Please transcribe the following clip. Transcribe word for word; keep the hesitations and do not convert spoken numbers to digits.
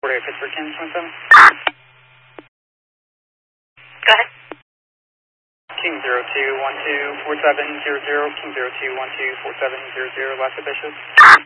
forty-eight Pittsburgh, Kansas, twenty-seven. Go ahead. King zero two one two four seven zero zero, King zero two one two four seven zero zero, last official.